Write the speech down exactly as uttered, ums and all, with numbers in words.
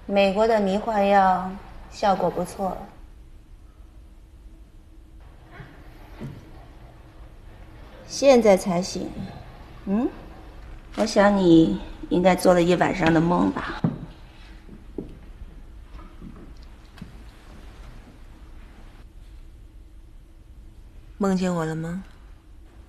美国的迷幻药效果不错。现在才醒，嗯？我想你应该做了一晚上的梦吧。 梦见我了吗？